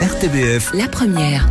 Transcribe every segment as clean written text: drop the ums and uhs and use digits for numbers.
RTBF, la première.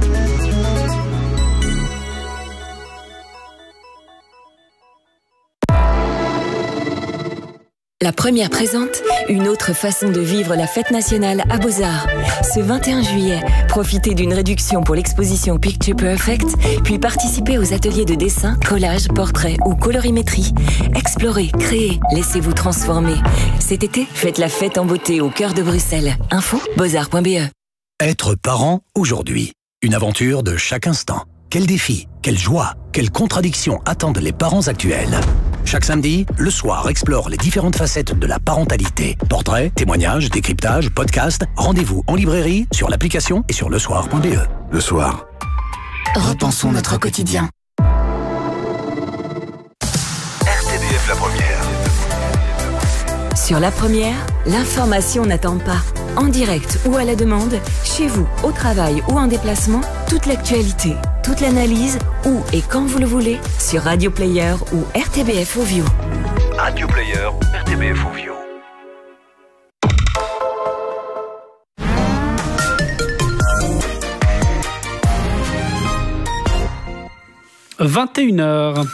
La première présente une autre façon de vivre la fête nationale à Beaux-Arts. Ce 21 juillet, profitez d'une réduction pour l'exposition Picture Perfect, puis participez aux ateliers de dessin, collage, portrait ou colorimétrie. Explorez, créez, laissez-vous transformer. Cet été, faites la fête en beauté au cœur de Bruxelles. Info, beaux-arts.be. Être parent aujourd'hui. Une aventure de chaque instant. Quel défi, quelle joie, quelles contradictions attendent les parents actuels. Chaque samedi, Le Soir explore les différentes facettes de la parentalité. Portraits, témoignages, décryptages, podcasts. Rendez-vous en librairie, sur l'application et sur lesoir.be. Le Soir. Repensons notre quotidien. RTBF, la première. Sur la première, l'information n'attend pas. En direct ou à la demande, chez vous, au travail ou en déplacement, toute l'actualité, toute l'analyse, où et quand vous le voulez, sur Radio Player ou RTBF Ovio. Radio Player, RTBF Ovio. – 21h.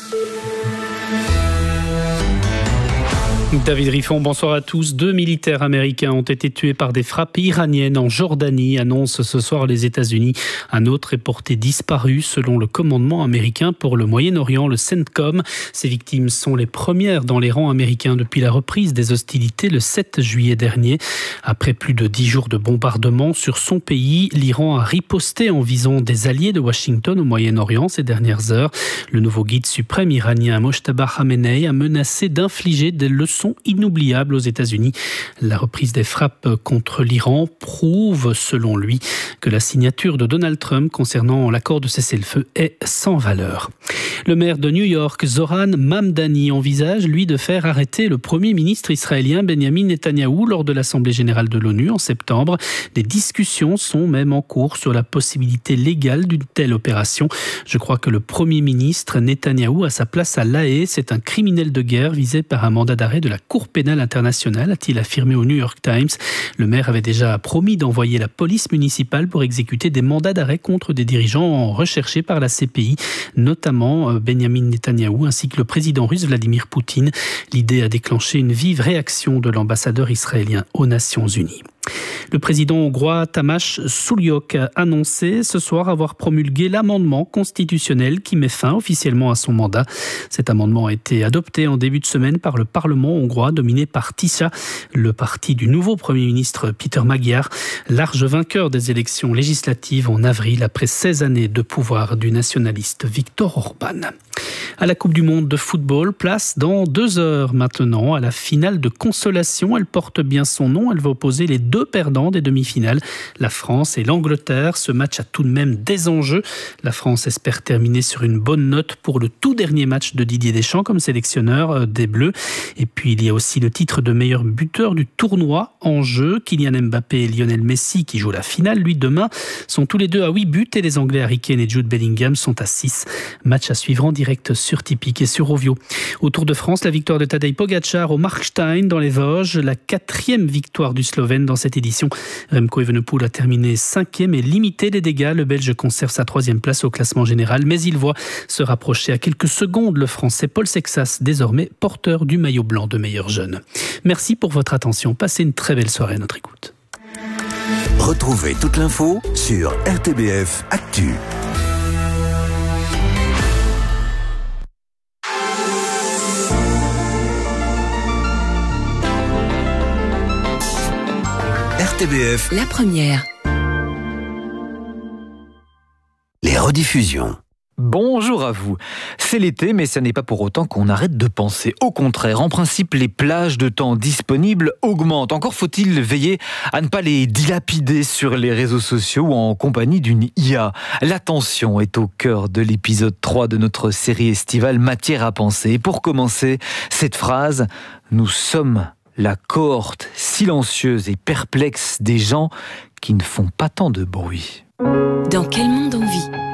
David Riffon, bonsoir à tous. 2 militaires américains ont été tués par des frappes iraniennes en Jordanie, annoncent ce soir les États-Unis. Un autre est porté disparu selon le commandement américain pour le Moyen-Orient, le CENTCOM. Ces victimes sont les premières dans les rangs américains depuis la reprise des hostilités le 7 juillet dernier. Après plus de 10 jours de bombardements sur son pays, l'Iran a riposté en visant des alliés de Washington au Moyen-Orient ces dernières heures. Le nouveau guide suprême iranien Mojtaba Khamenei a menacé d'infliger des leçons inoubliables aux États-Unis. La reprise des frappes contre l'Iran prouve, selon lui, que la signature de Donald Trump concernant l'accord de cessez-le-feu est sans valeur. Le maire de New York, Zoran Mamdani, envisage, lui, de faire arrêter le Premier ministre israélien Benjamin Netanyahou lors de l'Assemblée générale de l'ONU en septembre. Des discussions sont même en cours sur la possibilité légale d'une telle opération. Je crois que le Premier ministre Netanyahou a sa place à La Haye. C'est un criminel de guerre visé par un mandat d'arrêt de la Cour pénale internationale, a-t-il affirmé au New York Times. Le maire avait déjà promis d'envoyer la police municipale pour exécuter des mandats d'arrêt contre des dirigeants recherchés par la CPI, notamment Benjamin Netanyahou ainsi que le président russe Vladimir Poutine. L'idée a déclenché une vive réaction de l'ambassadeur israélien aux Nations Unies. Le président hongrois Tamás Sulyok a annoncé ce soir avoir promulgué l'amendement constitutionnel qui met fin officiellement à son mandat. Cet amendement a été adopté en début de semaine par le Parlement hongrois dominé par TISA, le parti du nouveau Premier ministre Péter Magyar, large vainqueur des élections législatives en avril après 16 années de pouvoir du nationaliste Viktor Orbán. À la Coupe du Monde de football, place dans 2 heures maintenant à la finale de consolation. Elle porte bien son nom, elle va opposer les 2 perdants des demi-finales, la France et l'Angleterre. Ce match a tout de même des enjeux. La France espère terminer sur une bonne note pour le tout dernier match de Didier Deschamps comme sélectionneur des Bleus. Et puis il y a aussi le titre de meilleur buteur du tournoi en jeu. Kylian Mbappé et Lionel Messi, qui jouent la finale, lui, demain, sont tous les deux à 8 buts et les Anglais Harry Kane et Jude Bellingham sont à 6. Match à suivre en direct sur Tipeee et sur Ovio. Au Tour de France, la victoire de Tadej Pogačar au Markstein dans les Vosges, la 4e victoire du Slovène dans cette édition. Remco Evenepoel a terminé 5e et limité les dégâts. Le Belge conserve sa 3e place au classement général, mais il voit se rapprocher à quelques secondes le Français Paul Sexas, désormais porteur du maillot blanc de meilleur jeune. Merci pour votre attention. Passez une très belle soirée à notre écoute. Retrouvez toute l'info sur RTBF Actu. RTBF, la première. les rediffusions. Bonjour à vous. C'est l'été, mais ça n'est pas pour autant qu'on arrête de penser. Au contraire, en principe, les plages de temps disponibles augmentent. Encore faut-il veiller à ne pas les dilapider sur les réseaux sociaux ou en compagnie d'une IA. L'attention est au cœur de l'épisode 3 de notre série estivale Matière à penser. Et pour commencer, cette phrase « Nous sommes la cohorte silencieuse et perplexe des gens qui ne font pas tant de bruit ». Dans quel monde on vit ?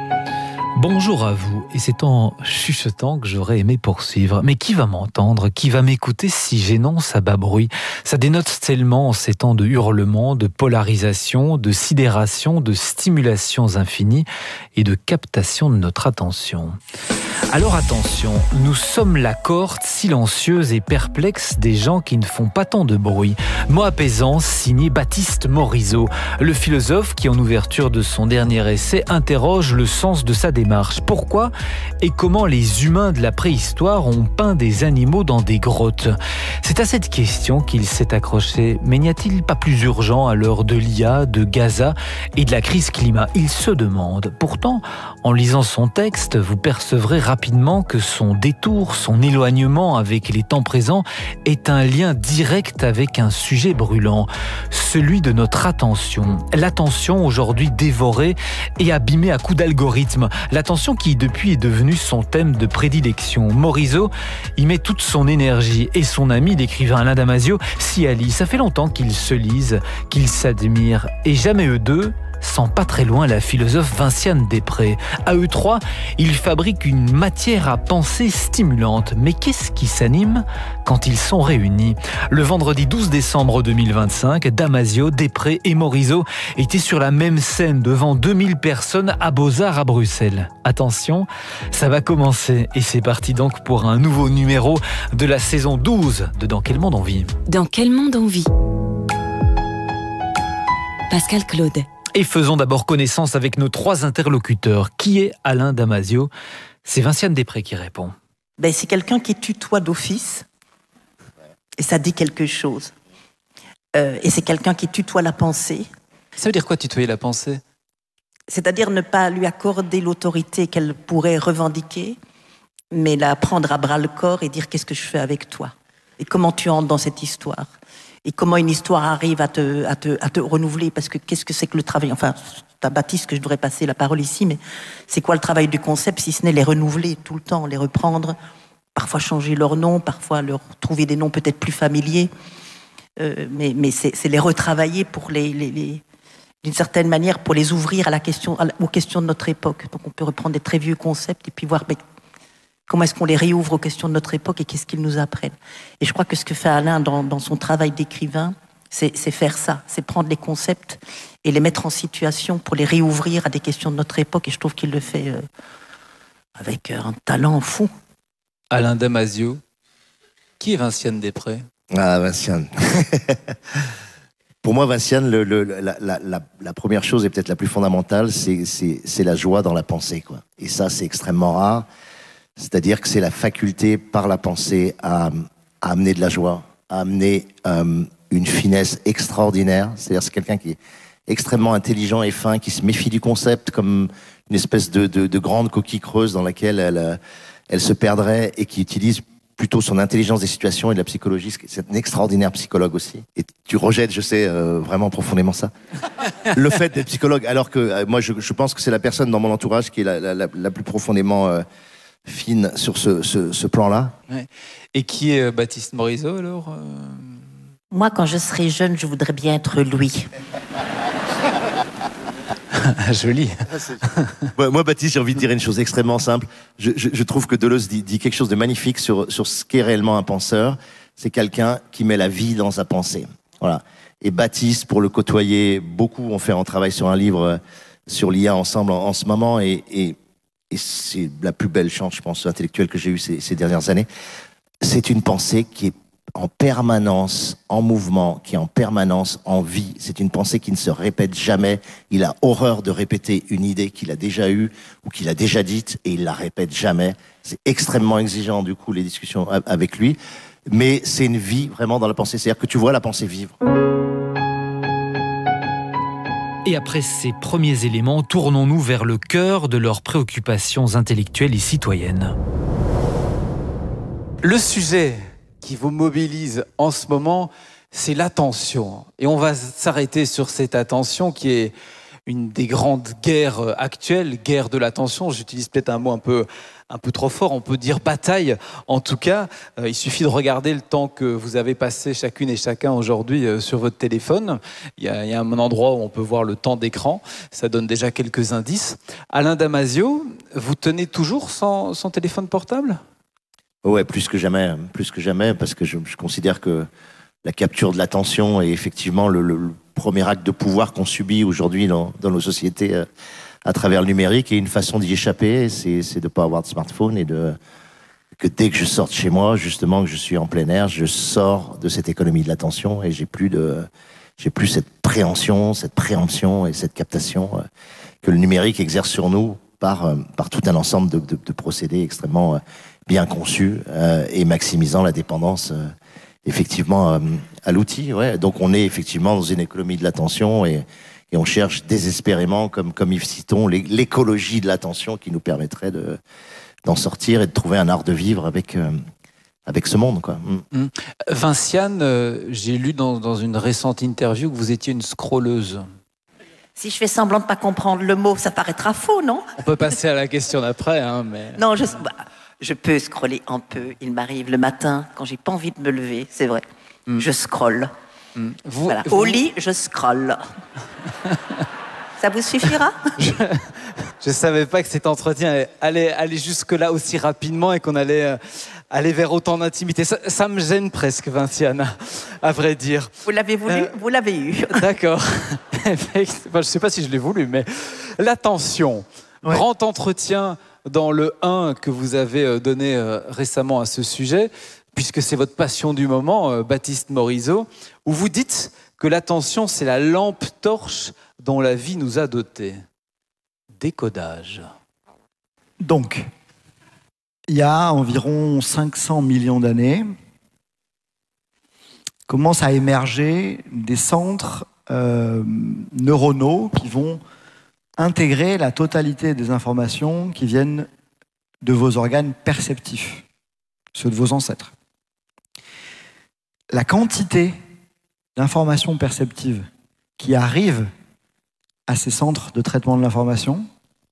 Bonjour à vous, et c'est en chuchotant que j'aurais aimé poursuivre. Mais qui va m'entendre? Qui va m'écouter si j'énonce à bas bruit? Ça dénote tellement en ces temps de hurlements, de polarisation, de sidération, de stimulations infinies et de captation de notre attention. Alors attention, nous sommes la cohorte silencieuse et perplexe des gens qui ne font pas tant de bruit. Mot apaisant signé Baptiste Morisot, le philosophe qui en ouverture de son dernier essai interroge le sens de sa démarche. Pourquoi et comment les humains de la préhistoire ont peint des animaux dans des grottes? C'est à cette question qu'il s'est accroché. Mais n'y a-t-il pas plus urgent à l'heure de l'IA, de Gaza et de la crise climat? Il se demande. Pourtant, en lisant son texte, vous percevrez rapidement que son détour, son éloignement avec les temps présents est un lien direct avec un sujet brûlant, celui de notre attention. L'attention aujourd'hui dévorée et abîmée à coups d'algorithmes. L'attention qui depuis est devenue son thème de prédilection. Morisot y met toute son énergie et son ami, l'écrivain Alain Damasio, s'y allie. Ça fait longtemps qu'ils se lisent, qu'ils s'admirent et jamais eux deux sans pas très loin la philosophe Vinciane Després. À eux trois, ils fabriquent une matière à penser stimulante. Mais qu'est-ce qui s'anime quand ils sont réunis? Le vendredi 12 décembre 2025, Damasio, Després et Morisot étaient sur la même scène devant 2000 personnes à Beaux-Arts à Bruxelles. Attention, ça va commencer et c'est parti donc pour un nouveau numéro de la saison 12 de Dans quel monde on vit? Dans quel monde on vit? Pascal Claude. Et faisons d'abord connaissance avec nos trois interlocuteurs. Qui est Alain Damasio? C'est Vinciane Després qui répond. C'est quelqu'un qui tutoie d'office. Et ça dit quelque chose. Et c'est quelqu'un qui tutoie la pensée. Ça veut dire quoi, tutoyer la pensée? C'est-à-dire ne pas lui accorder l'autorité qu'elle pourrait revendiquer, mais la prendre à bras-le-corps et dire qu'est-ce que je fais avec toi? Et comment tu entres dans cette histoire? Et comment une histoire arrive à te renouveler? Parce que qu'est-ce que c'est que le travail? Enfin, c'est à Baptiste que je devrais passer la parole ici, mais c'est quoi le travail du concept si ce n'est les renouveler tout le temps, les reprendre, parfois changer leur nom, parfois leur trouver des noms peut-être plus familiers, mais c'est les retravailler pour d'une certaine manière, pour les ouvrir aux questions de notre époque. Donc on peut reprendre des très vieux concepts et puis voir comment est-ce qu'on les réouvre aux questions de notre époque et qu'est-ce qu'ils nous apprennent. Et je crois que ce que fait Alain dans son travail d'écrivain, c'est faire ça, c'est prendre les concepts et les mettre en situation pour les réouvrir à des questions de notre époque. Et je trouve qu'il le fait avec un talent fou. Alain Damasio, qui est Vinciane Després? Ah, Vinciane. Pour moi, Vinciane, la première chose et peut-être la plus fondamentale, c'est la joie dans la pensée, quoi. Et ça, c'est extrêmement rare. C'est-à-dire que c'est la faculté par la pensée à amener de la joie, à amener une finesse extraordinaire. C'est-à-dire c'est quelqu'un qui est extrêmement intelligent et fin, qui se méfie du concept comme une espèce de grande coquille creuse dans laquelle elle se perdrait et qui utilise plutôt son intelligence des situations et de la psychologie. C'est un extraordinaire psychologue aussi. Et tu rejettes, je sais, vraiment profondément ça. Le fait d'être psychologue, alors que moi, je pense que c'est la personne dans mon entourage qui est la plus profondément fine sur ce plan-là. Ouais. Et qui est Baptiste Morisot, alors Moi, quand je serai jeune, je voudrais bien être Louis. Joli. Moi, Baptiste, j'ai envie de dire une chose extrêmement simple. Je trouve que Deleuze dit quelque chose de magnifique sur ce qu'est réellement un penseur. C'est quelqu'un qui met la vie dans sa pensée. Voilà. Et Baptiste, pour le côtoyer, beaucoup ont fait un travail sur un livre sur l'IA ensemble en ce moment. Et c'est la plus belle chance, je pense, intellectuelle que j'ai eue ces dernières années. C'est une pensée qui est en permanence en mouvement, qui est en permanence en vie. C'est une pensée qui ne se répète jamais. Il a horreur de répéter une idée qu'il a déjà eue ou qu'il a déjà dite et il la répète jamais. C'est extrêmement exigeant, du coup, les discussions avec lui. Mais c'est une vie vraiment dans la pensée. C'est-à-dire que tu vois la pensée vivre. Et après ces premiers éléments, tournons-nous vers le cœur de leurs préoccupations intellectuelles et citoyennes. Le sujet qui vous mobilise en ce moment, c'est l'attention. Et on va s'arrêter sur cette attention qui est une des grandes guerres actuelles, guerre de l'attention. J'utilise peut-être un mot un peu trop fort, on peut dire bataille. En tout cas, il suffit de regarder le temps que vous avez passé chacune et chacun aujourd'hui sur votre téléphone. Il y a un endroit où on peut voir le temps d'écran. Ça donne déjà quelques indices. Alain Damasio, vous tenez toujours son téléphone portable ? Ouais, plus que jamais, parce que je considère que la capture de l'attention est effectivement le premier acte de pouvoir qu'on subit aujourd'hui dans nos sociétés à travers le numérique, et une façon d'y échapper, c'est de ne pas avoir de smartphone et que dès que je sorte chez moi, justement, que je suis en plein air, je sors de cette économie de l'attention et j'ai plus cette préhension et cette captation que le numérique exerce sur nous par tout un ensemble de procédés extrêmement bien conçus et maximisant la dépendance effectivement à l'outil. Ouais. Donc on est effectivement dans une économie de l'attention et on cherche désespérément, comme Yves Citon, l'écologie de l'attention qui nous permettrait d'en sortir et de trouver un art de vivre avec ce monde, quoi. Vinciane, j'ai lu dans une récente interview que vous étiez une scrolleuse. Si je fais semblant de ne pas comprendre le mot, ça paraîtra faux, non ? On peut passer à la question d'après, mais... Non, je peux scroller un peu. Il m'arrive le matin, quand j'ai pas envie de me lever, c'est vrai. Je scrolle. Au lit, je scrolle. Ça vous suffira ? Je savais pas que cet entretien allait aller jusque-là aussi rapidement et qu'on allait aller vers autant d'intimité. Ça me gêne presque, Vinciane, à vrai dire. Vous l'avez voulu, vous l'avez eu. D'accord. Je sais pas si je l'ai voulu, mais l'attention. Ouais. Grand entretien dans le 1 que vous avez donné récemment à ce sujet, puisque c'est votre passion du moment, Baptiste Morisot, où vous dites que l'attention, c'est la lampe torche dont la vie nous a dotés. Décodage. Donc, il y a environ 500 millions d'années, commencent à émerger des centres neuronaux qui vont intégrer la totalité des informations qui viennent de vos organes perceptifs, ceux de vos ancêtres. La quantité d'informations perceptives qui arrivent à ces centres de traitement de l'information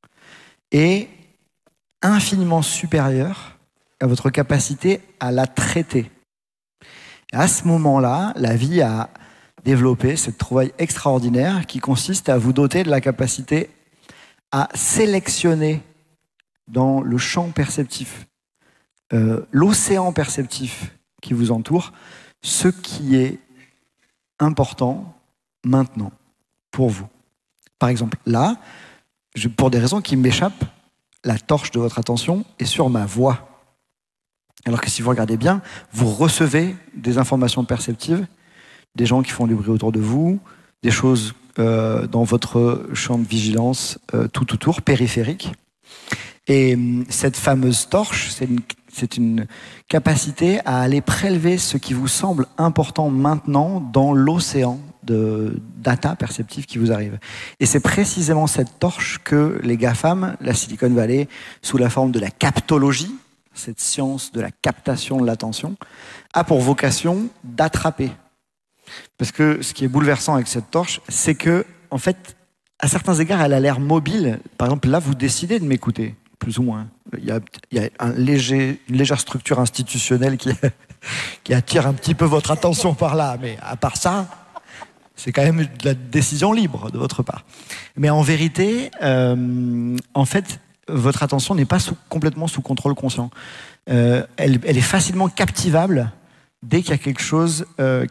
est infiniment supérieure à votre capacité à la traiter. Et à ce moment-là, la vie a développé cette trouvaille extraordinaire qui consiste à vous doter de la capacité à sélectionner dans le champ perceptif, l'océan perceptif qui vous entoure, ce qui est important maintenant pour vous. Par exemple, là, pour des raisons qui m'échappent, la torche de votre attention est sur ma voix. Alors que si vous regardez bien, vous recevez des informations perceptives, des gens qui font du bruit autour de vous, des choses dans votre champ de vigilance tout autour, périphérique. Et cette fameuse torche, c'est une capacité à aller prélever ce qui vous semble important maintenant dans l'océan de data perceptive qui vous arrive. Et c'est précisément cette torche que les GAFAM, la Silicon Valley, sous la forme de la captologie, cette science de la captation de l'attention, a pour vocation d'attraper. Parce que ce qui est bouleversant avec cette torche, c'est que, en fait, à certains égards, elle a l'air mobile. Par exemple, là, vous décidez de m'écouter, plus ou moins. Il y a une légère structure institutionnelle qui attire un petit peu votre attention par là. Mais à part ça, c'est quand même de la décision libre de votre part. Mais en vérité, en fait, votre attention n'est pas complètement sous contrôle conscient. Elle est facilement captivable dès qu'il y a quelque chose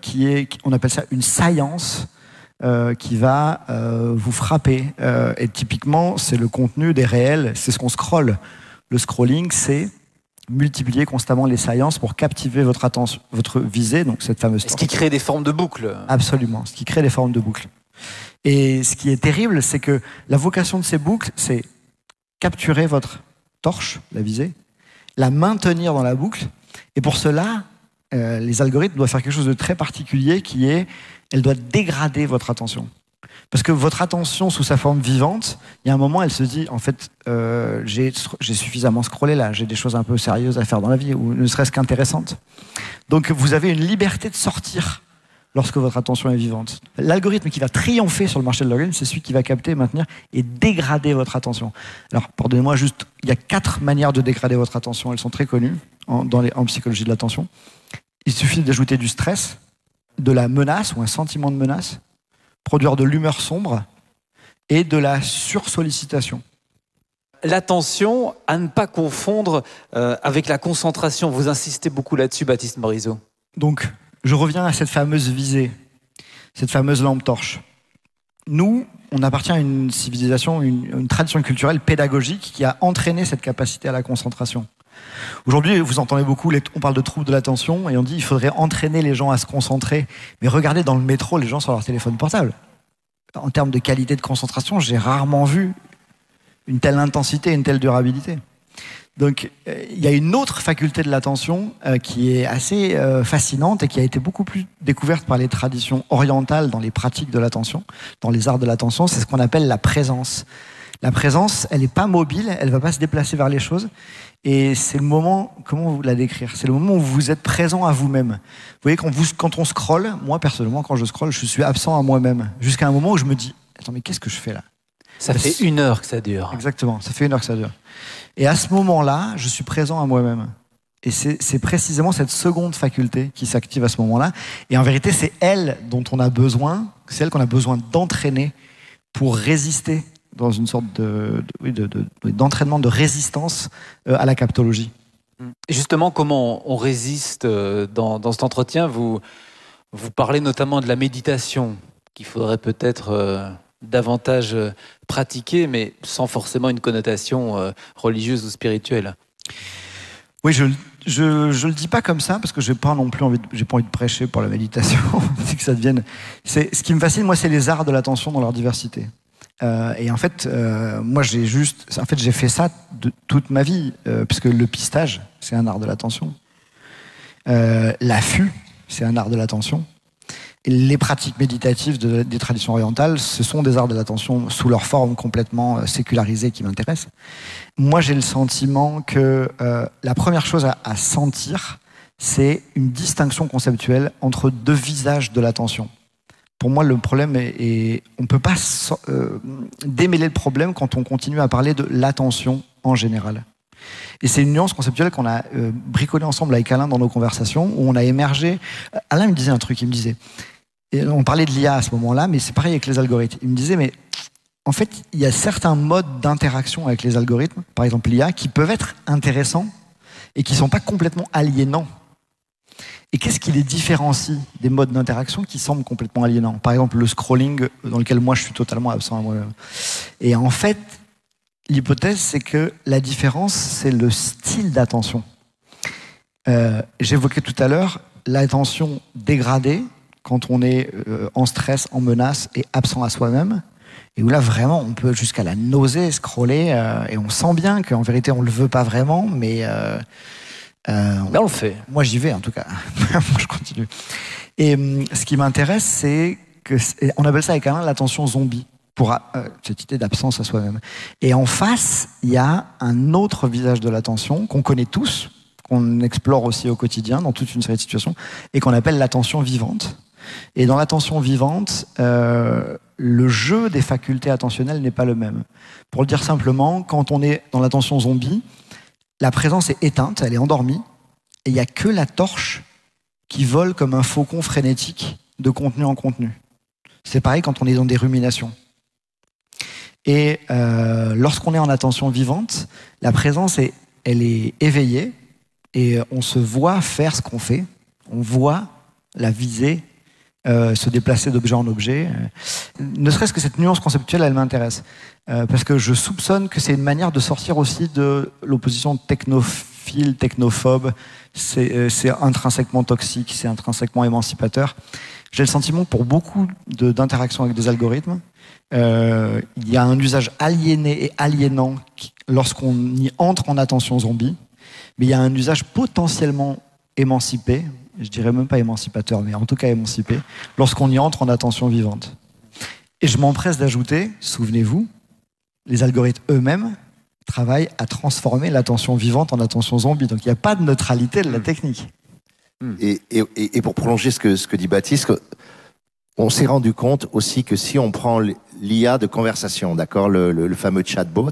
on appelle ça une saillance, qui va vous frapper. Et typiquement, c'est le contenu des réels, c'est ce qu'on scrolle. Le scrolling, c'est multiplier constamment les saillances pour captiver votre attention, votre visée, donc cette fameuse torche. Ce qui crée des formes de boucles. Absolument, ce qui crée des formes de boucles. Et ce qui est terrible, c'est que la vocation de ces boucles, c'est capturer votre torche, la visée, la maintenir dans la boucle, et pour cela, les algorithmes doivent faire quelque chose de très particulier qui est, elle doit dégrader votre attention. Parce que votre attention sous sa forme vivante, il y a un moment, elle se dit, en fait, j'ai suffisamment scrollé là, j'ai des choses un peu sérieuses à faire dans la vie, ou ne serait-ce qu'intéressantes. Donc vous avez une liberté de sortir lorsque votre attention est vivante. L'algorithme qui va triompher sur le marché de l'algorithme, c'est celui qui va capter, maintenir et dégrader votre attention. Alors, pardonnez-moi juste, il y a 4 manières de dégrader votre attention. Elles sont très connues en psychologie de l'attention. Il suffit d'ajouter du stress, de la menace ou un sentiment de menace, produire de l'humeur sombre et de la sursollicitation. L'attention à ne pas confondre avec la concentration. Vous insistez beaucoup là-dessus, Baptiste Morisot. Donc, je reviens à cette fameuse visée, cette fameuse lampe torche. Nous, on appartient à une civilisation, une tradition culturelle pédagogique qui a entraîné cette capacité à la concentration. Aujourd'hui, vous entendez beaucoup, on parle de troubles de l'attention et on dit qu'il faudrait entraîner les gens à se concentrer. Mais regardez dans le métro, les gens sur leur téléphone portable. En termes de qualité de concentration, j'ai rarement vu une telle intensité, une telle durabilité. Donc, il y a une autre faculté de l'attention qui est assez fascinante et qui a été beaucoup plus découverte par les traditions orientales dans les pratiques de l'attention, dans les arts de l'attention, c'est ce qu'on appelle la présence. La présence, elle n'est pas mobile, elle ne va pas se déplacer vers les choses. Et c'est le moment, comment vous la décrire? C'est le moment où vous êtes présent à vous-même. Vous voyez, quand on scrolle, moi personnellement, quand je scrolle, je suis absent à moi-même. Jusqu'à un moment où je me dis, attends, mais qu'est-ce que je fais là? Ça fait 1 heure que ça dure. Exactement, ça fait 1 heure que ça dure. Et à ce moment-là, je suis présent à moi-même. Et c'est précisément cette seconde faculté qui s'active à ce moment-là. Et en vérité, c'est elle dont on a besoin, c'est elle qu'on a besoin d'entraîner pour résister dans une sorte d'entraînement de résistance à la captologie. Et justement, comment on résiste dans cet entretien? Vous parlez notamment de la méditation, qu'il faudrait peut-être davantage pratiquer, mais sans forcément une connotation religieuse ou spirituelle. Oui, je le dis pas comme ça parce que j'ai pas envie de prêcher pour la méditation. C'est que ça devienne. Ce qui me fascine, moi, c'est les arts de l'attention dans leur diversité. Et en fait, moi, j'ai fait ça toute ma vie, puisque le pistage, c'est un art de l'attention. L'affût, c'est un art de l'attention. Et les pratiques méditatives des traditions orientales, ce sont des arts de l'attention sous leur forme complètement sécularisée qui m'intéressent. Moi, j'ai le sentiment que la première chose à sentir, c'est une distinction conceptuelle entre 2 visages de l'attention. Pour moi, le problème est on ne peut pas démêler le problème quand on continue à parler de l'attention en général. Et c'est une nuance conceptuelle qu'on a bricolée ensemble avec Alain dans nos conversations, où on a émergé. Alain me disait un truc, il me disait, et on parlait de l'IA à ce moment-là, mais c'est pareil avec les algorithmes. Il me disait, mais en fait, il y a certains modes d'interaction avec les algorithmes, par exemple l'IA, qui peuvent être intéressants et qui ne sont pas complètement aliénants. Et qu'est-ce qui les différencie des modes d'interaction qui semblent complètement aliénants? Par exemple, le scrolling, dans lequel moi je suis totalement absent à moi-même. Et en fait, l'hypothèse, c'est que la différence, c'est le style d'attention. J'évoquais tout à l'heure l'attention dégradée, quand on est en stress, en menace et absent à soi-même, et où là, vraiment, on peut jusqu'à la nausée scroller, et on sent bien qu'en vérité, on ne le veut pas vraiment, mais... on le fait. Moi, j'y vais, en tout cas. Moi, je continue. Et ce qui m'intéresse, c'est que... On appelle ça avec Alain l'attention zombie, pour cette idée d'absence à soi-même. Et en face, il y a un autre visage de l'attention qu'on connaît tous, qu'on explore aussi au quotidien, dans toute une série de situations, et qu'on appelle l'attention vivante. Et dans l'attention vivante, le jeu des facultés attentionnelles n'est pas le même. Pour le dire simplement, quand on est dans l'attention zombie, la présence est éteinte, elle est endormie, et il n'y a que la torche qui vole comme un faucon frénétique de contenu en contenu. C'est pareil quand on est dans des ruminations. Et lorsqu'on est en attention vivante, la présence, elle est éveillée, et on se voit faire ce qu'on fait, on voit la visée, se déplacer d'objet en objet. Ne serait-ce que cette nuance conceptuelle, elle m'intéresse. Parce que je soupçonne que c'est une manière de sortir aussi de l'opposition technophile, technophobe. C'est intrinsèquement toxique, c'est intrinsèquement émancipateur. J'ai le sentiment que pour beaucoup d'interactions avec des algorithmes, il y a un usage aliéné et aliénant lorsqu'on y entre en attention zombie, mais il y a un usage potentiellement émancipé, je dirais même pas émancipateur, mais en tout cas émancipé, lorsqu'on y entre en attention vivante. Et je m'empresse d'ajouter, souvenez-vous, les algorithmes eux-mêmes travaillent à transformer l'attention vivante en attention zombie. Donc il n'y a pas de neutralité de la technique. Et pour prolonger ce que dit Baptiste, on s'est rendu compte aussi que si on prend l'IA de conversation, d'accord, le fameux chatbot,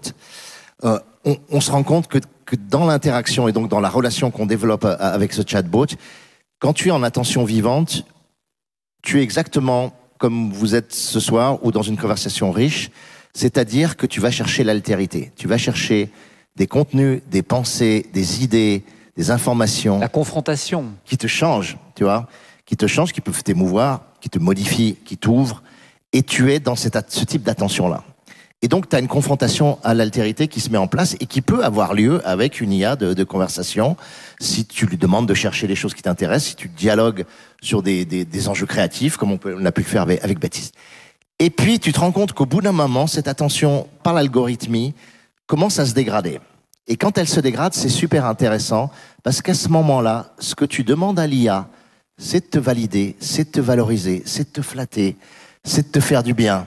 on se rend compte que dans l'interaction et donc dans la relation qu'on développe avec ce chatbot, quand tu es en attention vivante, tu es exactement comme vous êtes ce soir ou dans une conversation riche, c'est-à-dire que tu vas chercher l'altérité. Tu vas chercher des contenus, des pensées, des idées, des informations. La confrontation. Qui te changent, tu vois, qui te changent, qui peuvent t'émouvoir, qui te modifient, qui t'ouvrent. Et tu es dans ce type d'attention-là. Et donc, tu as une confrontation à l'altérité qui se met en place et qui peut avoir lieu avec une IA de conversation si tu lui demandes de chercher les choses qui t'intéressent, si tu dialogues sur des enjeux créatifs, comme on a pu le faire avec Baptiste. Et puis, tu te rends compte qu'au bout d'un moment, cette attention par l'algorithmie commence à se dégrader. Et quand elle se dégrade, c'est super intéressant parce qu'à ce moment-là, ce que tu demandes à l'IA, c'est de te valider, c'est de te valoriser, c'est de te flatter, c'est de te faire du bien.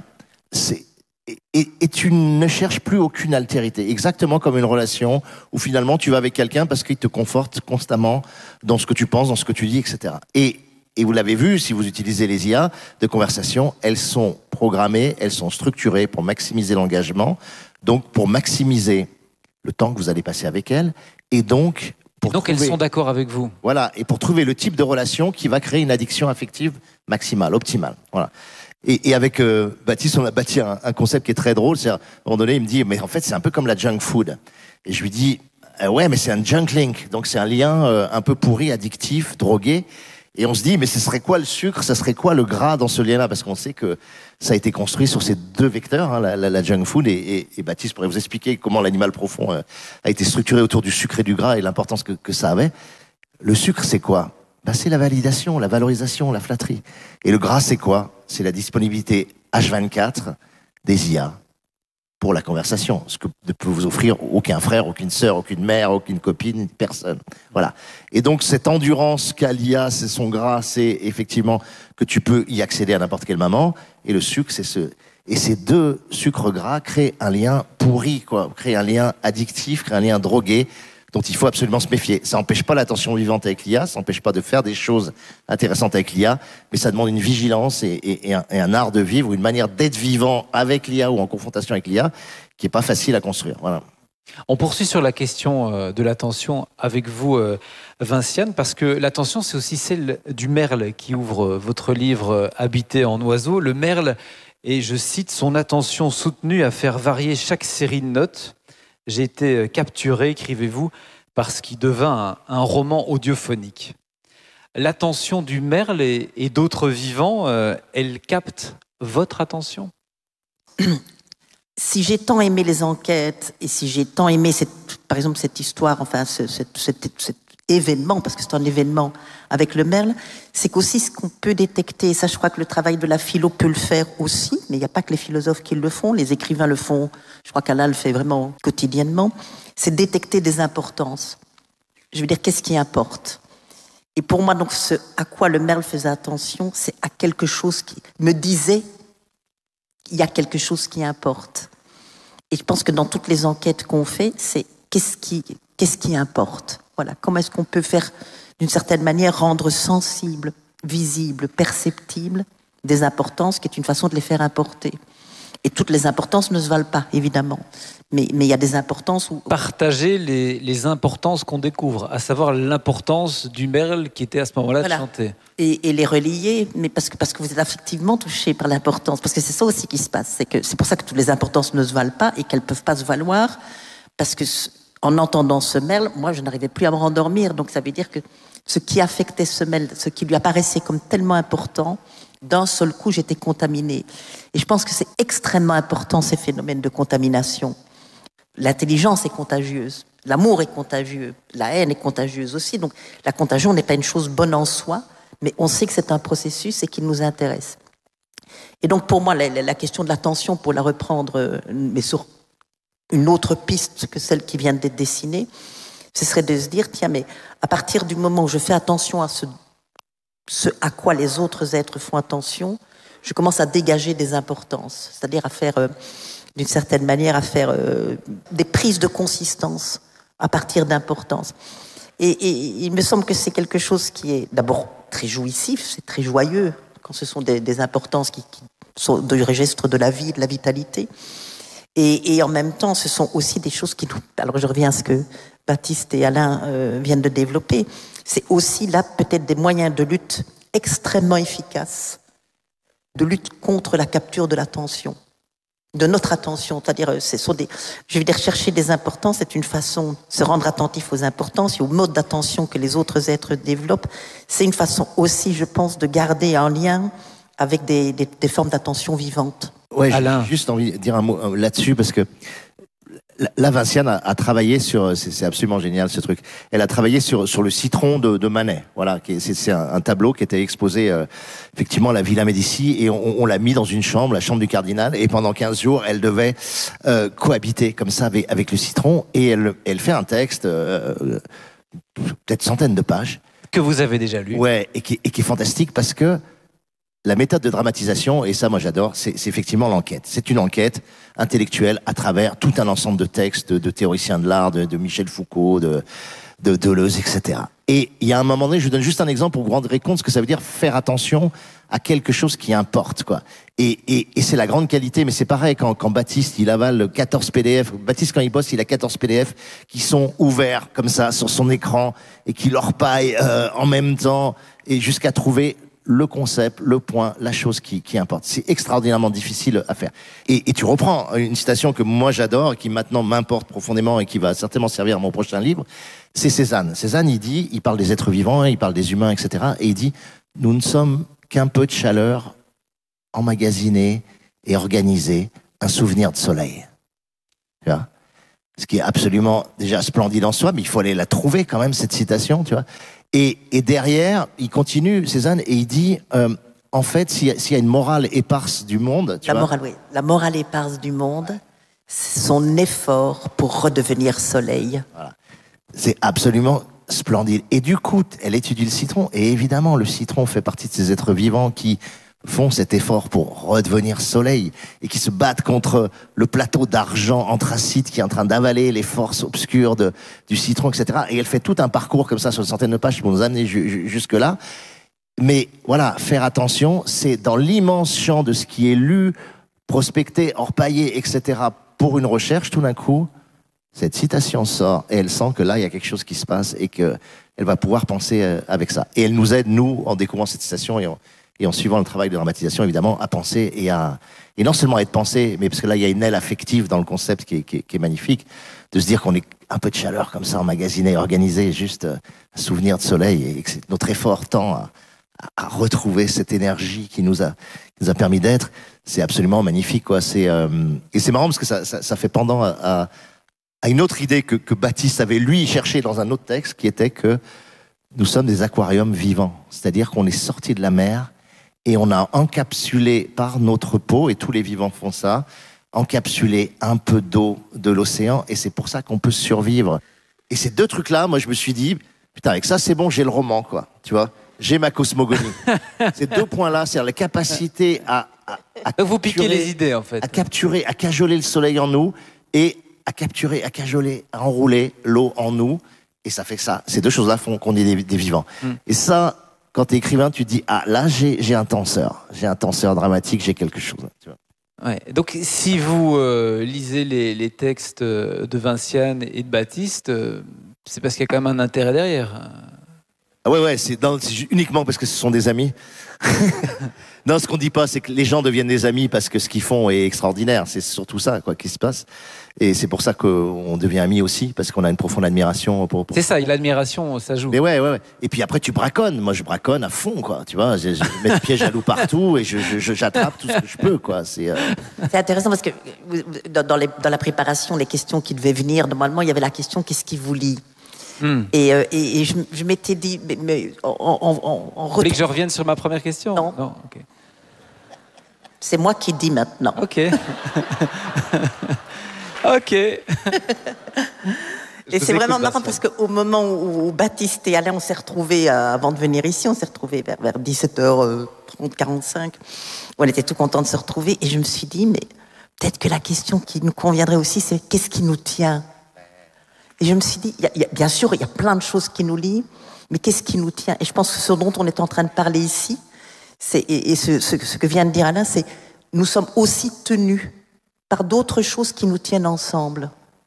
Et tu ne cherches plus aucune altérité. Exactement comme une relation où finalement tu vas avec quelqu'un parce qu'il te conforte constamment dans ce que tu penses, dans ce que tu dis, etc. Et vous l'avez vu, si vous utilisez les IA de conversation, elles sont programmées, elles sont structurées pour maximiser l'engagement, donc pour maximiser le temps que vous allez passer avec elles, et donc elles sont d'accord avec vous. Voilà, et pour trouver le type de relation qui va créer une addiction affective maximale, optimale. Voilà. Et avec Baptiste, on a bâti un concept qui est très drôle. C'est à un moment donné, il me dit, mais en fait, c'est un peu comme la junk food. Et je lui dis, ouais, mais c'est un junk link. Donc, c'est un lien un peu pourri, addictif, drogué. Et on se dit, mais ce serait quoi le sucre? Ça serait quoi le gras dans ce lien-là? Parce qu'on sait que ça a été construit sur ces deux vecteurs, hein, la junk food. Et Baptiste pourrait vous expliquer comment l'animal profond a été structuré autour du sucre et du gras et l'importance que ça avait. Le sucre, c'est quoi? C'est la validation, la valorisation, la flatterie. Et le gras, c'est quoi? C'est la disponibilité H24 des IA pour la conversation. Ce que ne peut vous offrir aucun frère, aucune sœur, aucune mère, aucune copine, personne. Voilà. Et donc, cette endurance qu'a l'IA, c'est son gras, c'est effectivement que tu peux y accéder à n'importe quel moment. Et le sucre, et ces deux sucres gras créent un lien pourri, quoi. Créent un lien addictif, créent un lien drogué, dont il faut absolument se méfier. Ça n'empêche pas l'attention vivante avec l'IA, ça n'empêche pas de faire des choses intéressantes avec l'IA, mais ça demande une vigilance et un art de vivre, ou une manière d'être vivant avec l'IA ou en confrontation avec l'IA, qui n'est pas facile à construire. Voilà. On poursuit sur la question de l'attention avec vous, Vinciane, parce que l'attention, c'est aussi celle du merle qui ouvre votre livre « Habiter en oiseau ». Le merle est, je cite, son attention soutenue à faire varier chaque série de notes. J'ai été capturé, écrivez-vous, parce qu'il devint un roman audiophonique. L'attention du merle et d'autres vivants, elle capte votre attention? Si j'ai tant aimé les enquêtes et si j'ai tant aimé, par exemple, cette histoire, enfin cet événement, parce que c'est un événement avec le merle, c'est qu'aussi ce qu'on peut détecter, et ça je crois que le travail de la philo peut le faire aussi, mais il n'y a pas que les philosophes qui le font, les écrivains le font, je crois qu'Alain le fait vraiment quotidiennement, c'est détecter des importances. Je veux dire, qu'est-ce qui importe? Et pour moi, donc, ce à quoi le merle faisait attention, c'est à quelque chose qui me disait qu'il y a quelque chose qui importe. Et je pense que dans toutes les enquêtes qu'on fait, c'est qu'est-ce qui importe? Voilà. Comment est-ce qu'on peut faire, d'une certaine manière, rendre sensible, visible, perceptible des importances, qui est une façon de les faire importer. Et toutes les importances ne se valent pas, évidemment. Mais il y a des importances où... Partager les importances qu'on découvre, à savoir l'importance du merle qui était à ce moment-là voilà. de chanter. Et les relier, mais parce que vous êtes effectivement touché par l'importance. Parce que c'est ça aussi qui se passe. C'est pour ça que toutes les importances ne se valent pas et qu'elles ne peuvent pas se valoir. Parce que en entendant ce merle, moi, je n'arrivais plus à me rendormir. Donc ça veut dire que ce qui affectait ce merle, ce qui lui apparaissait comme tellement important, d'un seul coup, j'étais contaminée. Et je pense que c'est extrêmement important, ces phénomènes de contamination. L'intelligence est contagieuse, l'amour est contagieux, la haine est contagieuse aussi. Donc la contagion n'est pas une chose bonne en soi, mais on sait que c'est un processus et qu'il nous intéresse. Et donc pour moi, la question de l'attention, pour la reprendre, mais sur une autre piste que celle qui vient d'être dessinée, ce serait de se dire, tiens, mais à partir du moment où je fais attention à ce à quoi les autres êtres font attention, je commence à dégager des importances, c'est-à-dire à faire, d'une certaine manière, à faire des prises de consistance à partir d'importance. Et il me semble que c'est quelque chose qui est d'abord très jouissif, c'est très joyeux, quand ce sont des importances qui sont du registre de la vie, de la vitalité. Et en même temps, ce sont aussi des choses qui nous... Alors je reviens à ce que Baptiste et Alain viennent de développer. C'est aussi là peut-être des moyens de lutte extrêmement efficaces, de lutte contre la capture de l'attention, de notre attention. C'est-à-dire, je veux dire, chercher des importances, c'est une façon, se rendre attentif aux importances et aux modes d'attention que les autres êtres développent. C'est une façon aussi, je pense, de garder un lien avec des formes d'attention vivantes. Ouais, j'ai juste envie de dire un mot là-dessus, parce que là, Vinciane a travaillé sur, c'est absolument génial ce truc. Elle a travaillé sur le citron de Manet. Voilà, c'est un tableau qui était exposé effectivement à la Villa Médicis, et on l'a mis dans une chambre, la chambre du cardinal, et pendant 15 jours, elle devait cohabiter comme ça avec le citron, et elle fait un texte, peut-être centaines de pages. Que vous avez déjà lu. Ouais, et qui est fantastique, parce que la méthode de dramatisation, et ça moi j'adore, c'est effectivement l'enquête. C'est une enquête intellectuelle à travers tout un ensemble de textes de théoriciens de l'art, de Michel Foucault, de Deleuze, etc. Et il y a un moment donné, je vous donne juste un exemple pour vous rendre compte de ce que ça veut dire faire attention à quelque chose qui importe, quoi. Et c'est la grande qualité, mais c'est pareil quand Baptiste, il avale 14 PDF. Baptiste, quand il bosse, il a 14 PDF qui sont ouverts comme ça sur son écran et qui l'orpaillent en même temps, et jusqu'à trouver le concept, le point, la chose qui importe. C'est extraordinairement difficile à faire. Et tu reprends une citation que moi j'adore, qui maintenant m'importe profondément et qui va certainement servir à mon prochain livre, c'est Cézanne. Cézanne, il parle des êtres vivants, il parle des humains, etc. Et il dit, nous ne sommes qu'un peu de chaleur emmagasinée et organisée, un souvenir de soleil. Tu vois ? Ce qui est absolument déjà splendide en soi, mais il faut aller la trouver quand même, cette citation, tu vois. Et derrière, il continue, Cézanne, et il dit, en fait, s'il y a une morale éparse du monde... La morale éparse du monde, c'est son effort pour redevenir soleil. Voilà. C'est absolument splendide. Et du coup, elle étudie le citron, et évidemment, le citron fait partie de ces êtres vivants qui font cet effort pour redevenir soleil, et qui se battent contre le plateau d'argent anthracite qui est en train d'avaler les forces obscures du citron, etc. Et elle fait tout un parcours comme ça sur une centaine de pages pour nous amener jusque-là. Mais voilà, faire attention, c'est dans l'immense champ de ce qui est lu, prospecté, orpaillé, etc. pour une recherche, tout d'un coup, cette citation sort, et elle sent que là, il y a quelque chose qui se passe, et qu'elle va pouvoir penser avec ça. Et elle nous aide, nous, en découvrant cette citation, et en suivant le travail de dramatisation, évidemment, à penser et non seulement à être pensé, mais parce que là, il y a une aile affective dans le concept qui est magnifique, de se dire qu'on est un peu de chaleur comme ça, emmagasiné, organisé, juste un souvenir de soleil, et que notre effort tend à retrouver cette énergie qui nous a permis d'être. C'est absolument magnifique, quoi. Et c'est marrant parce que ça fait pendant à une autre idée que Baptiste avait, lui, cherché dans un autre texte, qui était que nous sommes des aquariums vivants. C'est-à-dire qu'on est sortis de la mer, et on a encapsulé par notre peau, et tous les vivants font ça, encapsulé un peu d'eau de l'océan, et c'est pour ça qu'on peut survivre. Et ces deux trucs-là, moi je me suis dit, putain, avec ça c'est bon, j'ai le roman, quoi. Tu vois, j'ai ma cosmogonie. Ces deux points-là, c'est-à-dire la capacité à vous piquez les idées, en fait. À capturer, à cajoler le soleil en nous, et à capturer, à cajoler, à enrouler l'eau en nous, et ça fait que ça. Ces deux choses-là font qu'on est des vivants. Et ça, quand t'es écrivain, tu te dis, ah, là, j'ai un tenseur. J'ai un tenseur dramatique, j'ai quelque chose. Tu vois. Ouais. Donc, si vous lisez les textes de Vinciane et de Baptiste, c'est parce qu'il y a quand même un intérêt derrière. Ah ouais, c'est uniquement parce que ce sont des amis. Non, ce qu'on dit pas, c'est que les gens deviennent des amis parce que ce qu'ils font est extraordinaire. C'est surtout ça, quoi, qui se passe. Et c'est pour ça qu'on devient amis aussi, parce qu'on a une profonde admiration pour... C'est ça, et l'admiration, ça joue. Mais ouais. Et puis après, tu braconnes. Moi, je braconne à fond, quoi. Tu vois, je mets des pièges à loup partout et j'attrape tout ce que je peux, quoi. C'est intéressant parce que dans la préparation, les questions qui devaient venir, normalement, il y avait la question « Qu'est-ce qui vous lie ?» Et je m'étais dit, mais Vous voulez que je revienne sur ma première question? Non. Okay. C'est moi qui dis maintenant. Ok. Ok. Et c'est vraiment marrant parce qu'au moment où Baptiste et Alain, on s'est retrouvés, avant de venir ici, on s'est retrouvés vers 17h30, 45. On était tout contents de se retrouver. Et je me suis dit, mais peut-être que la question qui nous conviendrait aussi, c'est qu'est-ce qui nous tient ? Et je me suis dit, bien sûr, il y a plein de choses qui nous lient, mais qu'est-ce qui nous tient? Et je pense que ce dont on est en train de parler ici, ce que vient de dire Alain, c'est nous sommes aussi tenus par d'autres choses qui nous tiennent ensemble.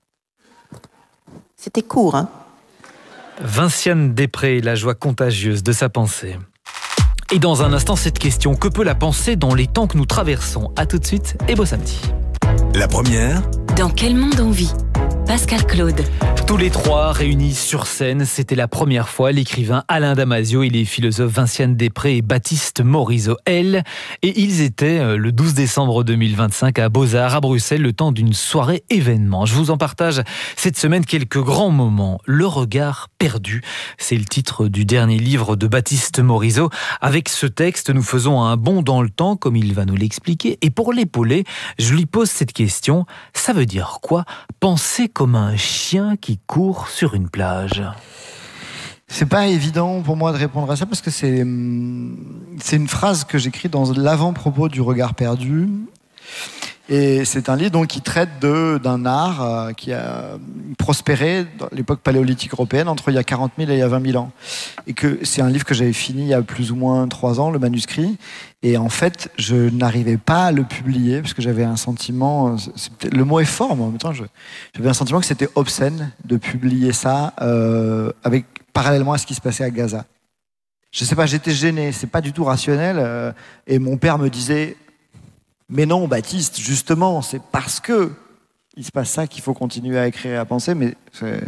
C'était court, hein? Vinciane Després, la joie contagieuse de sa pensée. Et dans un instant, cette question, que peut la pensée dans les temps que nous traversons? À tout de suite et beau samedi. La première. Dans quel monde on vit? Pascal Claude. Tous les trois réunis sur scène, c'était la première fois. L'écrivain Alain Damasio et les philosophes Vinciane Després et Baptiste Morisot, et ils étaient le 12 décembre 2025 à Beaux-Arts, à Bruxelles, le temps d'une soirée événement. Je vous en partage cette semaine quelques grands moments. Le regard perdu, c'est le titre du dernier livre de Baptiste Morisot. Avec ce texte, nous faisons un bond dans le temps, comme il va nous l'expliquer. Et pour l'épauler, je lui pose cette question. Ça veut dire quoi, penser comme un chien qui court sur une plage? C'est pas évident pour moi de répondre à ça parce que c'est une phrase que j'écris dans l'avant-propos du regard perdu. Et c'est un livre donc, qui traite d'un art qui a prospéré dans l'époque paléolithique européenne entre il y a 40 000 et il y a 20 000 ans. Et que c'est un livre que j'avais fini il y a plus ou moins 3 ans, le manuscrit. Et en fait, je n'arrivais pas à le publier parce que j'avais un sentiment, le mot est fort, mais en même temps, j'avais un sentiment que c'était obscène de publier ça parallèlement à ce qui se passait à Gaza. Je sais pas, j'étais gêné, c'est pas du tout rationnel. Et mon père me disait... Mais non, Baptiste, justement, c'est parce que il se passe ça qu'il faut continuer à écrire et à penser, mais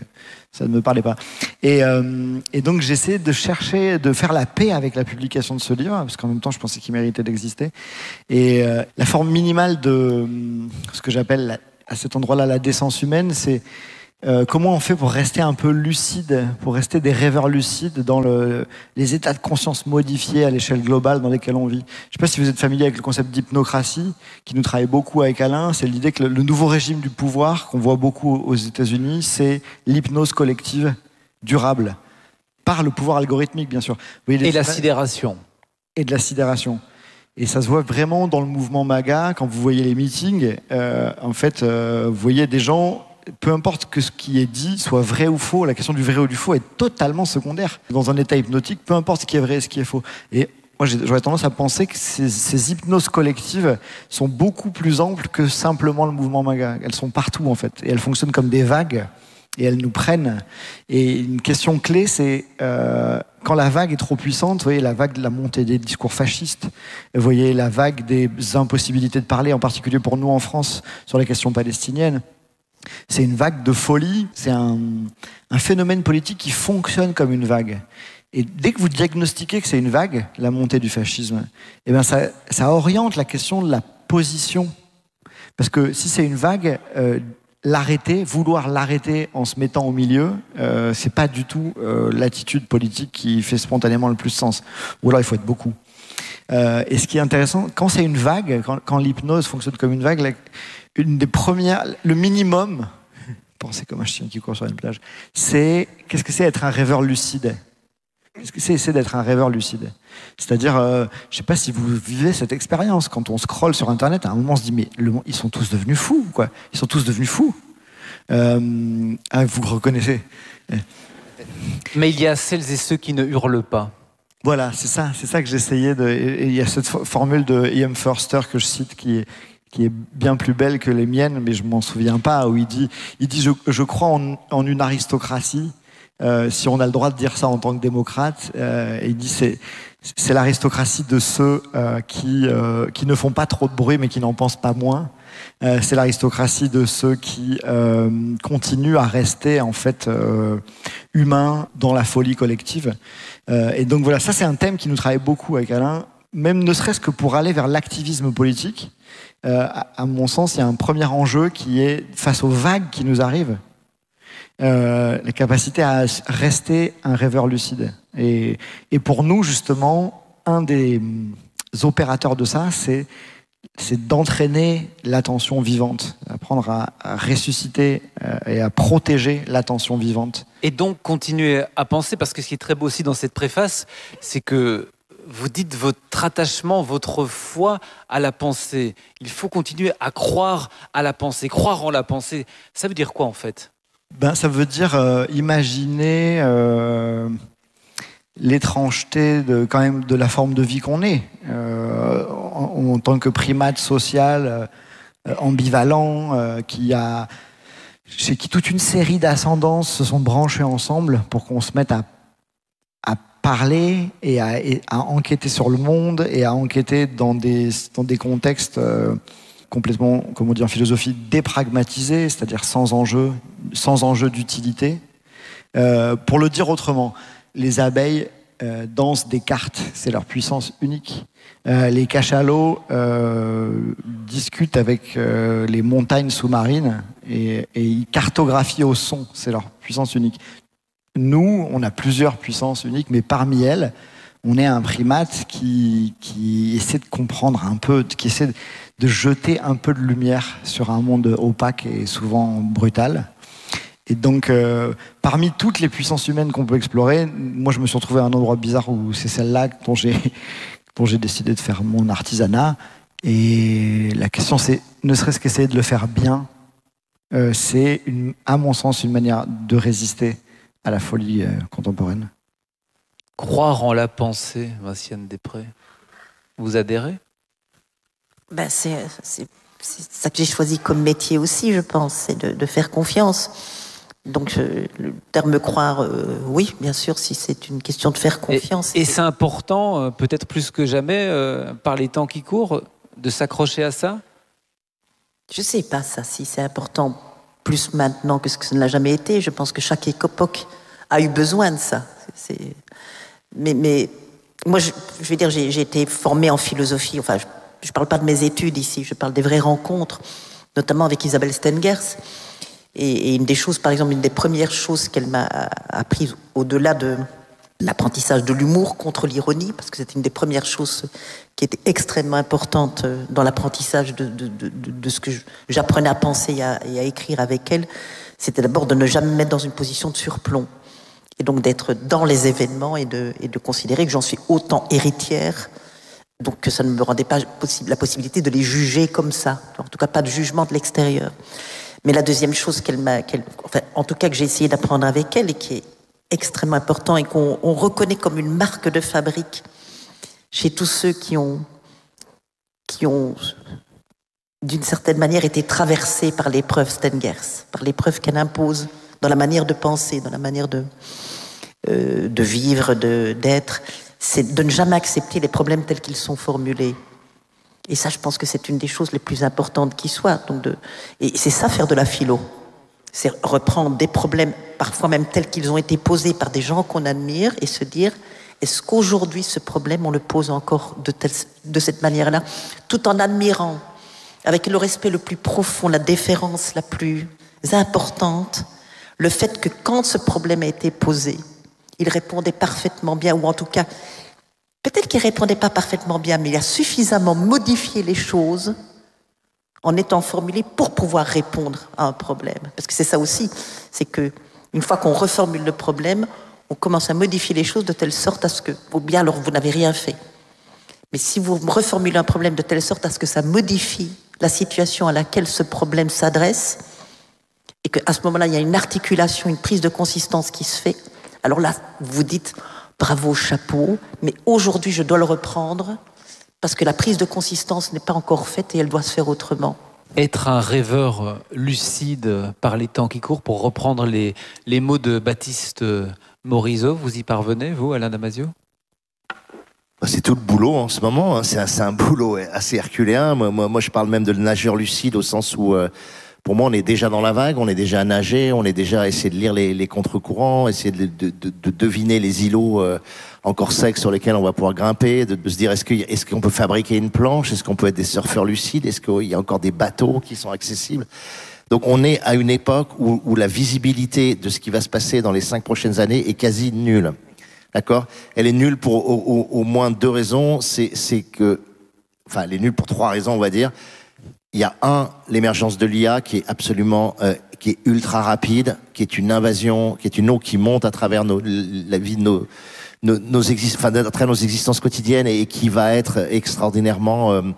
ça ne me parlait pas. Et donc j'essaie de chercher, de faire la paix avec la publication de ce livre, parce qu'en même temps je pensais qu'il méritait d'exister. Et la forme minimale de ce que j'appelle à cet endroit-là la décence humaine, c'est comment on fait pour rester un peu lucide, pour rester des rêveurs lucides dans les états de conscience modifiés à l'échelle globale dans lesquels on vit. Je ne sais pas si vous êtes familier avec le concept d'hypnocratie, qui nous travaille beaucoup avec Alain. C'est l'idée que le nouveau régime du pouvoir qu'on voit beaucoup aux États-Unis, c'est l'hypnose collective durable, par le pouvoir algorithmique, bien sûr. Vous voyez, et la sidération. Et de la sidération. Et ça se voit vraiment dans le mouvement MAGA, quand vous voyez les meetings. En fait, vous voyez des gens... Peu importe que ce qui est dit soit vrai ou faux, la question du vrai ou du faux est totalement secondaire. Dans un état hypnotique, peu importe ce qui est vrai et ce qui est faux. Et moi, j'aurais tendance à penser que ces hypnoses collectives sont beaucoup plus amples que simplement le mouvement MAGA. Elles sont partout, en fait. Et elles fonctionnent comme des vagues. Et elles nous prennent. Et une question clé, c'est quand la vague est trop puissante, vous voyez la vague de la montée des discours fascistes, vous voyez la vague des impossibilités de parler, en particulier pour nous en France, sur la question palestinienne. C'est une vague de folie, c'est un phénomène politique qui fonctionne comme une vague. Et dès que vous diagnostiquez que c'est une vague, la montée du fascisme, eh bien ça oriente la question de la position. Parce que si c'est une vague, vouloir l'arrêter en se mettant au milieu, c'est pas du tout l'attitude politique qui fait spontanément le plus sens. Ou alors il faut être beaucoup. Et ce qui est intéressant, quand c'est une vague, quand l'hypnose fonctionne comme une vague, une des premières, le minimum, penser comme un chien qui court sur une plage, qu'est-ce que c'est être un rêveur lucide? Qu'est-ce que c'est d'être un rêveur lucide? C'est-à-dire, je ne sais pas si vous vivez cette expérience, quand on scrolle sur Internet, à un moment on se dit, mais ils sont tous devenus fous, quoi. Ils sont tous devenus fous. Vous reconnaissez? Mais il y a celles et ceux qui ne hurlent pas. Voilà, c'est ça que j'essayais de... Et il y a cette formule de E.M. Forster que je cite qui est bien plus belle que les miennes, mais je m'en souviens pas, où il dit je crois en une aristocratie, si on a le droit de dire ça en tant que démocrate, il dit c'est l'aristocratie de ceux qui ne font pas trop de bruit mais qui n'en pensent pas moins. C'est l'aristocratie de ceux qui continuent à rester en fait humains dans la folie collective. Et donc voilà, ça c'est un thème qui nous travaille beaucoup avec Alain, même ne serait-ce que pour aller vers l'activisme politique. À mon sens, il y a un premier enjeu qui est, face aux vagues qui nous arrivent, la capacité à rester un rêveur lucide. Et pour nous, justement, un des opérateurs de ça, c'est d'entraîner l'attention vivante, apprendre à ressusciter et à protéger l'attention vivante. Et donc continuer à penser, parce que ce qui est très beau aussi dans cette préface, c'est que vous dites votre attachement, votre foi à la pensée. Il faut continuer à croire à la pensée, croire en la pensée. Ça veut dire quoi en fait ? Ça veut dire imaginer l'étrangeté quand même de la forme de vie qu'on est. En tant que primate social ambivalent, chez qui toute une série d'ascendances se sont branchées ensemble pour qu'on se mette à parler et à enquêter sur le monde et à enquêter dans des contextes complètement, comme on dit en philosophie, dépragmatisés, c'est-à-dire sans enjeu d'utilité. Pour le dire autrement, les abeilles dansent des cartes, c'est leur puissance unique. Les cachalots discutent avec les montagnes sous-marines et ils cartographient au son, c'est leur puissance unique. Nous, on a plusieurs puissances uniques, mais parmi elles, on est un primate qui essaie de comprendre un peu, qui essaie de jeter un peu de lumière sur un monde opaque et souvent brutal. Et donc, parmi toutes les puissances humaines qu'on peut explorer, moi je me suis retrouvé à un endroit bizarre où c'est celle-là dont j'ai décidé de faire mon artisanat. Et la question c'est, ne serait-ce qu'essayer de le faire bien, c'est à mon sens une manière de résister à la folie contemporaine. Croire en la pensée, Vinciane Després, vous adhérez ? C'est ça que j'ai choisi comme métier aussi, je pense, c'est de faire confiance. Donc le terme croire, oui, bien sûr, si c'est une question de faire confiance. Et c'est important, peut-être plus que jamais, par les temps qui courent, de s'accrocher à ça ? Je ne sais pas ça, si c'est important plus maintenant que ce que ça ne l'a jamais été. Je pense que chaque époque a eu besoin de ça. Mais moi, je vais dire, j'ai été formée en philosophie. Enfin, je ne parle pas de mes études ici, je parle des vraies rencontres, notamment avec Isabelle Stengers. Et une des choses, par exemple, une des premières choses qu'elle m'a apprises au-delà de l'apprentissage de l'humour contre l'ironie, parce que c'était une des premières choses qui était extrêmement importante dans l'apprentissage de ce que j'apprenais à penser et à écrire avec elle, c'était d'abord de ne jamais me mettre dans une position de surplomb. Et donc d'être dans les événements et de considérer que j'en suis autant héritière, donc que ça ne me rendait pas la possibilité de les juger comme ça. En tout cas, pas de jugement de l'extérieur. Mais la deuxième chose en tout cas que j'ai essayé d'apprendre avec elle et qui est extrêmement important et qu'on reconnaît comme une marque de fabrique chez tous ceux qui ont d'une certaine manière été traversés par l'épreuve Stengers, par l'épreuve qu'elle impose dans la manière de penser, dans la manière de vivre, d'être, c'est de ne jamais accepter les problèmes tels qu'ils sont formulés. Et ça, je pense que c'est une des choses les plus importantes qui soit. Et c'est ça, faire de la philo. C'est reprendre des problèmes, parfois même tels qu'ils ont été posés par des gens qu'on admire, et se dire, est-ce qu'aujourd'hui, ce problème, on le pose encore de cette manière-là, tout en admirant, avec le respect le plus profond, la déférence la plus importante, le fait que quand ce problème a été posé, il répondait parfaitement bien, ou en tout cas, peut-être qu'il ne répondait pas parfaitement bien, mais il a suffisamment modifié les choses en étant formulé pour pouvoir répondre à un problème. Parce que c'est ça aussi, c'est que une fois qu'on reformule le problème, on commence à modifier les choses de telle sorte à ce que, ou bien alors vous n'avez rien fait. Mais si vous reformulez un problème de telle sorte à ce que ça modifie la situation à laquelle ce problème s'adresse, et qu'à ce moment-là, il y a une articulation, une prise de consistance qui se fait, alors là, vous dites bravo, chapeau, mais aujourd'hui, je dois le reprendre parce que la prise de consistance n'est pas encore faite et elle doit se faire autrement. Être un rêveur lucide par les temps qui courent, pour reprendre les mots de Baptiste Morisot, vous y parvenez, vous, Alain Damasio ? C'est tout le boulot en ce moment, hein. C'est un boulot assez herculéen. Moi, je parle même de nageur lucide au sens où, pour moi, on est déjà dans la vague, on est déjà à nager, on est déjà à essayer de lire les contre-courants, essayer de deviner les îlots encore secs sur lesquels on va pouvoir grimper, de se dire est-ce qu'on peut fabriquer une planche, est-ce qu'on peut être des surfeurs lucides, est-ce qu'il y a encore des bateaux qui sont accessibles. Donc on est à une époque où la visibilité de ce qui va se passer dans les 5 prochaines années est quasi nulle. D'accord ? Elle est nulle pour au moins 2 raisons. C'est que, enfin, elle est nulle pour 3 raisons, on va dire. Il y a l'émergence de l'IA qui est absolument, qui est ultra rapide, qui est une invasion, qui est une eau qui monte à travers la vie de à travers nos existences quotidiennes et qui va être extraordinairement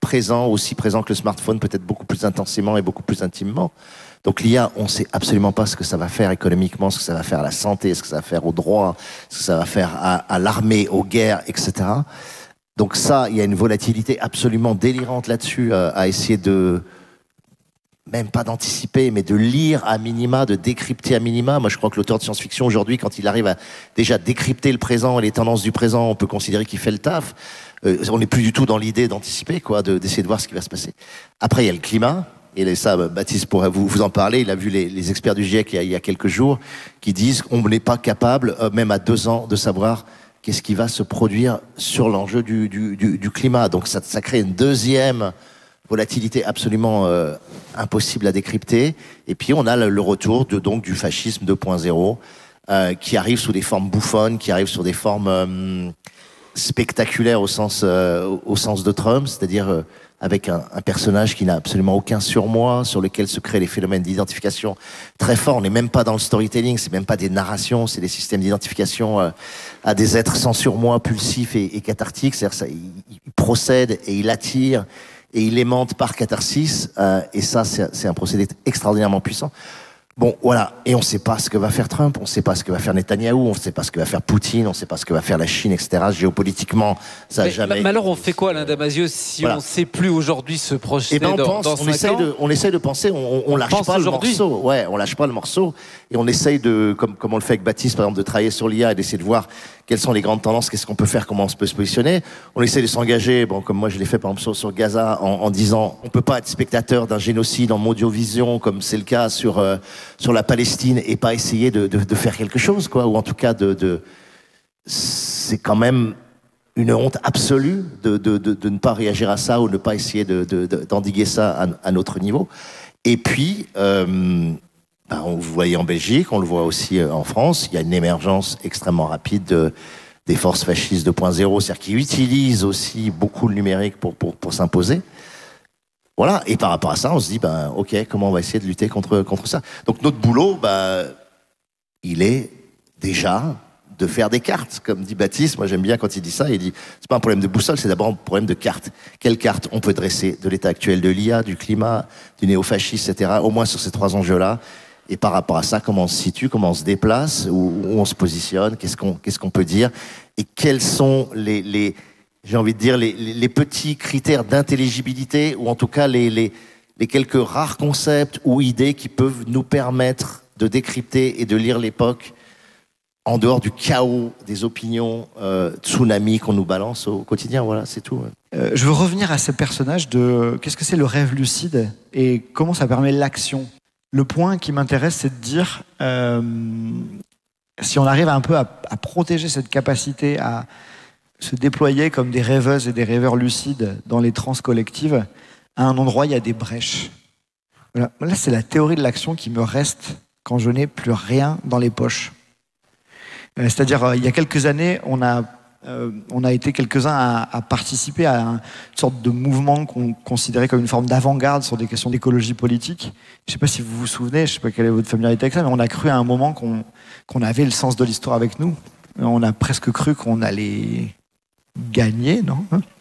présent, aussi présent que le smartphone, peut-être beaucoup plus intensément et beaucoup plus intimement. Donc l'IA, on ne sait absolument pas ce que ça va faire économiquement, ce que ça va faire à la santé, ce que ça va faire au droit, ce que ça va faire à l'armée, aux guerres, etc. Donc ça, il y a une volatilité absolument délirante là-dessus, à essayer de, même pas d'anticiper, mais de lire à minima, de décrypter à minima. Moi, je crois que l'auteur de science-fiction, aujourd'hui, quand il arrive à déjà décrypter le présent et les tendances du présent, on peut considérer qu'il fait le taf. On n'est plus du tout dans l'idée d'anticiper, quoi, d'essayer de voir ce qui va se passer. Après, il y a le climat. Et ça, Baptiste pourrait vous en parler. Il a vu les experts du GIEC il y a quelques jours qui disent qu'on n'est pas capable, même à 2 ans, de savoir qu'est-ce qui va se produire sur l'enjeu du climat. Donc ça crée une deuxième volatilité absolument impossible à décrypter. Et puis on a le retour donc du fascisme 2.0 qui arrive sous des formes bouffonnes, qui arrive sur des formes spectaculaires au sens de Trump, c'est-à-dire avec un personnage qui n'a absolument aucun surmoi, sur lequel se créent les phénomènes d'identification très forts. On n'est même pas dans le storytelling, c'est même pas des narrations, c'est des systèmes d'identification à des êtres sans surmoi, pulsifs et cathartiques. C'est-à-dire ça, il procède et il attire et il aimante par catharsis. Et ça, c'est un procédé extraordinairement puissant. Bon, voilà. Et on ne sait pas ce que va faire Trump, on ne sait pas ce que va faire Netanyahou, on ne sait pas ce que va faire Poutine, on ne sait pas ce que va faire la Chine, etc. Géopolitiquement, ça n'a jamais... Mais alors, on fait quoi, Alain Damasio, si on ne sait plus aujourd'hui se projeter dans 5 ans? On essaye de penser, on lâche pas le morceau. Ouais, on lâche pas le morceau. Et on essaye de, comme on le fait avec Baptiste, par exemple, de travailler sur l'IA et d'essayer de voir quelles sont les grandes tendances, qu'est-ce qu'on peut faire, comment on peut se positionner. On essaie de s'engager, bon, comme moi je l'ai fait par exemple sur Gaza, en disant on peut pas être spectateur d'un génocide en Audiovision, comme c'est le cas sur la Palestine, et pas essayer de faire quelque chose, quoi, ou en tout cas c'est quand même une honte absolue de ne pas réagir à ça ou de ne pas essayer d'endiguer ça à notre niveau. Et puis on le voyait en Belgique, on le voit aussi en France, il y a une émergence extrêmement rapide des forces fascistes 2.0, c'est-à-dire qui utilisent aussi beaucoup le numérique pour s'imposer. Voilà, et par rapport à ça, on se dit, ok, comment on va essayer de lutter contre ça? Donc notre boulot, il est déjà de faire des cartes, comme dit Baptiste. Moi j'aime bien quand il dit ça, il dit, c'est pas un problème de boussole, c'est d'abord un problème de cartes. Quelles cartes on peut dresser de l'état actuel de l'IA, du climat, du néofascisme, etc., au moins sur ces 3 enjeux-là? Et par rapport à ça, comment on se situe, comment on se déplace, où on se positionne, qu'est-ce qu'on peut dire, et quels sont j'ai envie de dire, les petits critères d'intelligibilité, ou en tout cas les quelques rares concepts ou idées qui peuvent nous permettre de décrypter et de lire l'époque en dehors du chaos des opinions tsunami qu'on nous balance au quotidien. Voilà, c'est tout. Je veux revenir à ce personnage de qu'est-ce que c'est le rêve lucide et comment ça permet l'action. Le point qui m'intéresse, c'est de dire si on arrive un peu à protéger cette capacité à se déployer comme des rêveuses et des rêveurs lucides dans les trans collectives, à un endroit, il y a des brèches. Voilà. Là, c'est la théorie de l'action qui me reste quand je n'ai plus rien dans les poches. C'est-à-dire, il y a quelques années, on a été quelques-uns à participer à une sorte de mouvement qu'on considérait comme une forme d'avant-garde sur des questions d'écologie politique. Je ne sais pas si vous vous souvenez, je ne sais pas quelle est votre familiarité avec ça, mais on a cru à un moment qu'on avait le sens de l'histoire avec nous. On a presque cru qu'on allait gagner, non?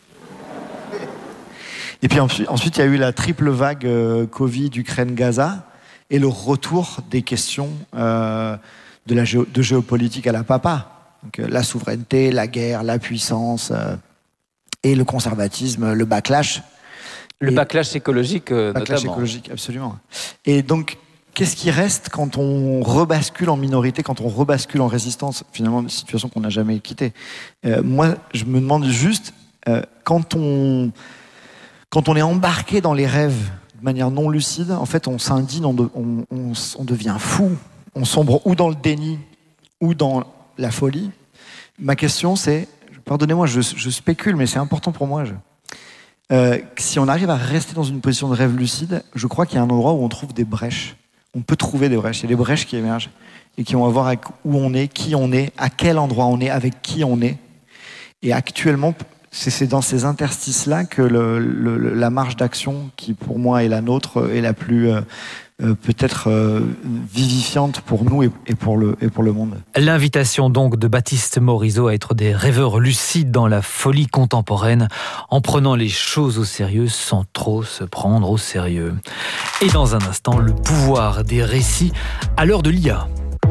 Et puis ensuite, il y a eu la triple vague Covid, Ukraine, Gaza, et le retour des questions de géopolitique à la papa. Donc, la souveraineté, la guerre, la puissance et le conservatisme, le backlash. Le backlash écologique, backlash notamment. Écologique, absolument. Et donc, qu'est-ce qui reste quand on rebascule en minorité, quand on rebascule en résistance? Finalement, une situation qu'on n'a jamais quittée. Moi, je me demande juste, quand on est embarqué dans les rêves de manière non lucide, en fait, on s'indigne, on devient fou, on sombre ou dans le déni ou dans la folie. Ma question, c'est, pardonnez-moi, je spécule, mais c'est important pour moi. Si on arrive à rester dans une position de rêve lucide, je crois qu'il y a un endroit où on trouve des brèches. On peut trouver des brèches. Il y a des brèches qui émergent et qui ont à voir avec où on est, qui on est, à quel endroit on est, avec qui on est. Et actuellement, c'est dans ces interstices-là que la marge d'action, qui pour moi est la nôtre, est la plus peut-être vivifiante pour nous et pour le monde. L'invitation donc de Baptiste Morisot à être des rêveurs lucides dans la folie contemporaine, en prenant les choses au sérieux sans trop se prendre au sérieux. Et dans un instant, le pouvoir des récits à l'heure de l'IA.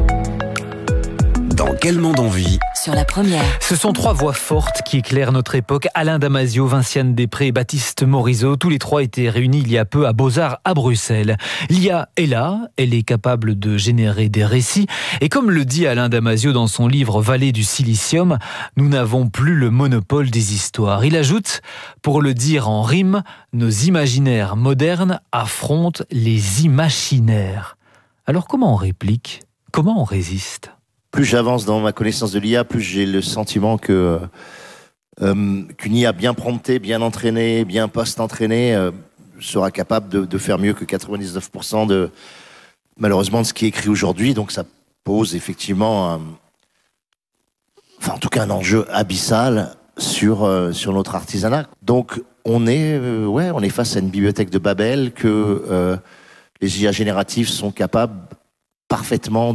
Dans quel monde on vit? Sur la première. Ce sont 3 voix fortes qui éclairent notre époque. Alain Damasio, Vinciane Després et Baptiste Morisot. Tous les 3 étaient réunis il y a peu à Beaux-Arts à Bruxelles. L'IA est là, elle est capable de générer des récits. Et comme le dit Alain Damasio dans son livre Vallée du Silicium, nous n'avons plus le monopole des histoires. Il ajoute, pour le dire en rime, nos imaginaires modernes affrontent les imaginaires. Alors comment on réplique? Comment on résiste? Plus j'avance dans ma connaissance de l'IA, plus j'ai le sentiment que qu'une IA bien promptée, bien entraînée, bien post-entraînée sera capable de faire mieux que 99% de, malheureusement, de ce qui est écrit aujourd'hui. Donc ça pose effectivement en tout cas un enjeu abyssal sur notre artisanat. Donc on est face à une bibliothèque de Babel que les IA génératives sont capables parfaitement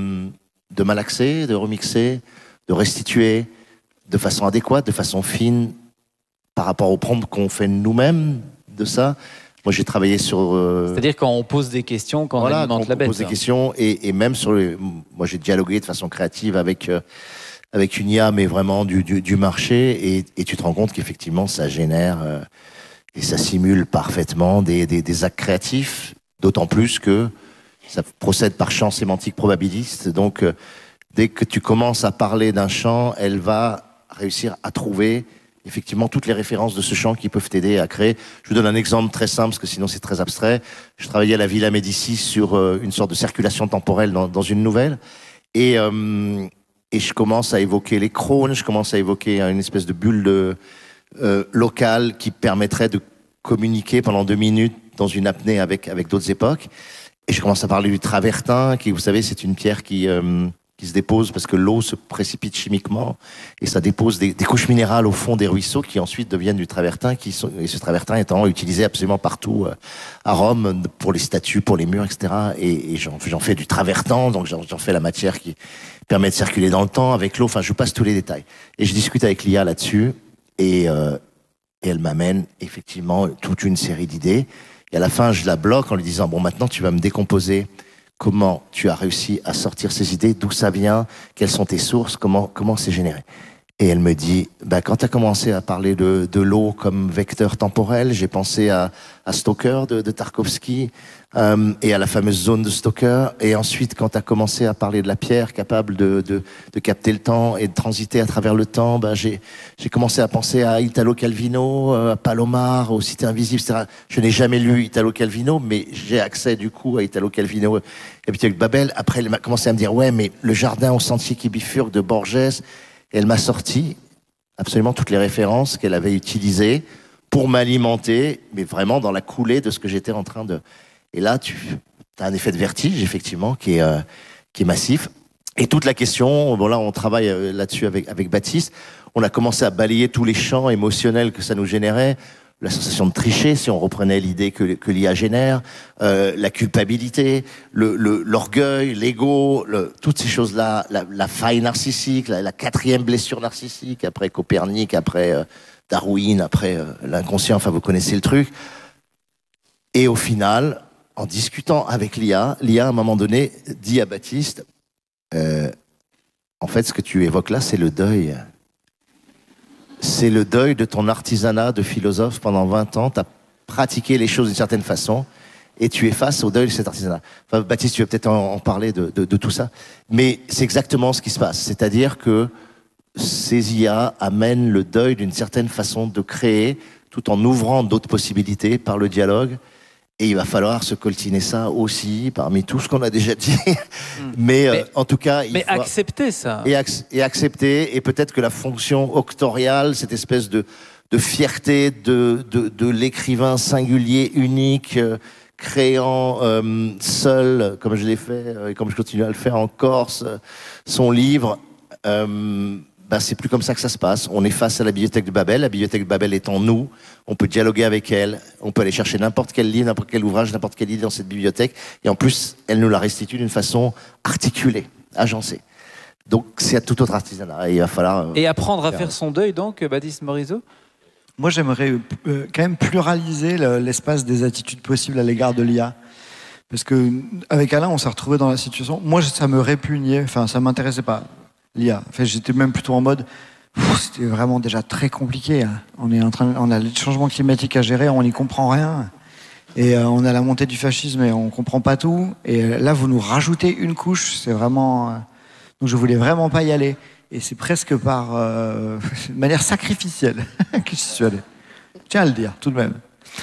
de malaxer, de remixer, de restituer de façon adéquate, de façon fine, par rapport au prompt qu'on fait nous-mêmes de ça. Moi, j'ai travaillé sur... C'est-à-dire quand on pose des questions, quand on alimente la bête. On pose des questions, et même sur moi, j'ai dialogué de façon créative avec une IA, mais vraiment du marché, et tu te rends compte qu'effectivement, ça génère et ça simule parfaitement des actes créatifs, d'autant plus que ça procède par champ sémantique probabiliste. Donc, dès que tu commences à parler d'un champ, elle va réussir à trouver effectivement toutes les références de ce champ qui peuvent t'aider à créer. Je vous donne un exemple très simple, parce que sinon c'est très abstrait. Je travaillais à la Villa Médicis sur une sorte de circulation temporelle dans une nouvelle. Et je commence à évoquer les crônes, je commence à évoquer une espèce de bulle locale qui permettrait de communiquer pendant 2 minutes dans une apnée avec d'autres époques. Et je commence à parler du travertin, qui, vous savez, c'est une pierre qui se dépose parce que l'eau se précipite chimiquement et ça dépose des couches minérales au fond des ruisseaux qui ensuite deviennent du travertin, et ce travertin étant utilisé absolument partout à Rome pour les statues, pour les murs, etc. Et j'en fais du travertin, donc j'en fais la matière qui permet de circuler dans le temps avec l'eau. Enfin, je vous passe tous les détails. Et je discute avec l'IA là-dessus et elle m'amène effectivement toute une série d'idées. Et à la fin, je la bloque en lui disant, bon, maintenant, tu vas me décomposer comment tu as réussi à sortir ces idées, d'où ça vient, quelles sont tes sources, comment c'est généré. Et elle me dit, quand tu as commencé à parler de l'eau comme vecteur temporel, j'ai pensé à Stoker de Tarkovsky et à la fameuse zone de Stoker. Et ensuite, quand tu as commencé à parler de la pierre capable de capter le temps et de transiter à travers le temps, j'ai commencé à penser à Italo Calvino, à Palomar, aux Cités Invisibles, etc. Je n'ai jamais lu Italo Calvino, mais j'ai accès du coup à Italo Calvino et puis avec Babel. Après, elle m'a commencé à me dire, ouais, mais le jardin au sentier qui bifurque de Borges. Et elle m'a sorti absolument toutes les références qu'elle avait utilisées pour m'alimenter, mais vraiment dans la coulée de ce que j'étais en train de... Et là, tu as un effet de vertige, effectivement, qui est massif. Et toute la question, bon là, on travaille là-dessus avec Baptiste, on a commencé à balayer tous les champs émotionnels que ça nous générait, la sensation de tricher, si on reprenait l'idée que l'IA génère, la culpabilité, l'orgueil, l'ego, toutes ces choses-là, la faille narcissique, la 4e blessure narcissique, après Copernic, après Darwin, après l'inconscient, enfin vous connaissez le truc. Et au final, en discutant avec l'IA, à un moment donné dit à Baptiste, en fait ce que tu évoques là, c'est le deuil. C'est le deuil de ton artisanat de philosophe pendant 20 ans. Tu as pratiqué les choses d'une certaine façon et tu es face au deuil de cet artisanat. Enfin, Baptiste, tu vas peut-être en parler de tout ça. Mais c'est exactement ce qui se passe. C'est-à-dire que ces IA amènent le deuil d'une certaine façon de créer tout en ouvrant d'autres possibilités par le dialogue. Et il va falloir se coltiner ça aussi, parmi tout ce qu'on a déjà dit. Mais en tout cas... Mais accepter ça. Et accepter, et peut-être que la fonction octoriale, cette espèce de fierté de l'écrivain singulier, unique, créant seul, comme je l'ai fait, et comme je continue à le faire en Corse, son livre, c'est plus comme ça que ça se passe. On est face à la bibliothèque de Babel. La bibliothèque de Babel est en nous. On peut dialoguer avec elle. On peut aller chercher n'importe quel livre, n'importe quel ouvrage, n'importe quelle idée dans cette bibliothèque. Et en plus, elle nous la restitue d'une façon articulée, agencée. Donc, c'est tout autre artisanat. Et il va falloir... Et apprendre à faire son deuil, donc, Baptiste Morisot ? Moi, j'aimerais quand même pluraliser l'espace des attitudes possibles à l'égard de l'IA. Parce que avec Alain, on s'est retrouvé dans la situation. Moi, ça me répugnait. Enfin, ça m'intéressait pas, l'IA. Enfin, j'étais même plutôt en mode... C'était vraiment déjà très compliqué. Hein. On a les changements climatiques à gérer, on n'y comprend rien. Et on a la montée du fascisme et on comprend pas tout. Et là, vous nous rajoutez une couche. C'est vraiment... Donc, je voulais vraiment pas y aller. Et c'est presque par de manière sacrificielle que je suis allé. Je tiens à le dire, tout de même.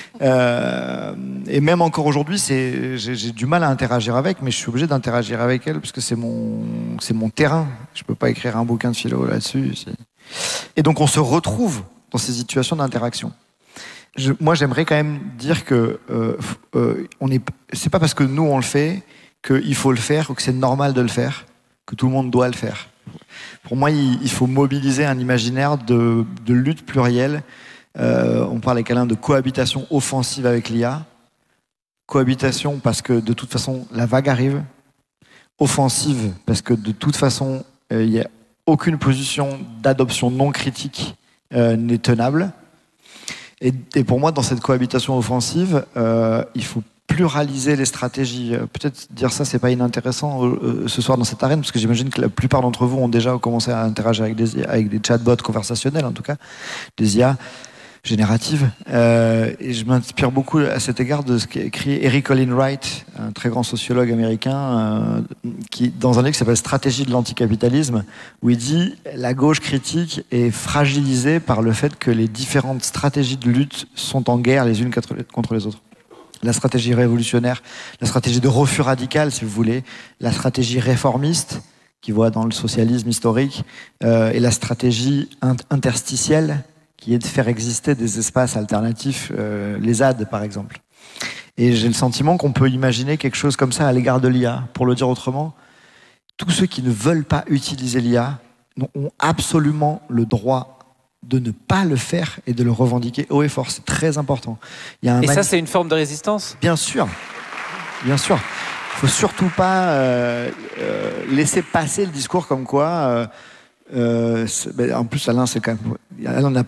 Et même encore aujourd'hui, j'ai du mal à interagir avec, mais je suis obligé d'interagir avec elle parce que c'est mon terrain. Je peux pas écrire un bouquin de philo là-dessus. Et donc on se retrouve dans ces situations d'interaction. Moi, j'aimerais quand même dire que c'est pas parce que nous on le fait qu'il faut le faire ou que c'est normal de le faire, que tout le monde doit le faire. Pour moi, il faut mobiliser un imaginaire de lutte plurielle. On parle avec Alain de cohabitation offensive avec l'IA. Cohabitation parce que de toute façon, la vague arrive. Offensive parce que de toute façon, il n'y a aucune position d'adoption non critique n'est tenable. Et pour moi, dans cette cohabitation offensive, il faut pluraliser les stratégies. Peut-être dire ça, c'est pas inintéressant ce soir dans cette arène, parce que j'imagine que la plupart d'entre vous ont déjà commencé à interagir avec des chatbots conversationnels, en tout cas, des IA génératives. Et je m'inspire beaucoup à cet égard de ce qu'a écrit Eric Olin Wright, un très grand sociologue américain, qui, dans un livre qui s'appelle Stratégie de l'anticapitalisme, où il dit la gauche critique est fragilisée par le fait que les différentes stratégies de lutte sont en guerre les unes contre les autres. La stratégie révolutionnaire, la stratégie de refus radical, si vous voulez, la stratégie réformiste, qui voit dans le socialisme historique, et la stratégie interstitielle, qui est de faire exister des espaces alternatifs, les ZAD par exemple. Et j'ai le sentiment qu'on peut imaginer quelque chose comme ça à l'égard de l'IA. Pour le dire autrement, tous ceux qui ne veulent pas utiliser l'IA ont absolument le droit de ne pas le faire et de le revendiquer haut et fort. C'est très important. Il y a et ça, c'est une forme de résistance ? Bien sûr. Bien sûr. Il ne faut surtout pas laisser passer le discours comme quoi... en plus, Alain, c'est quand même... Alain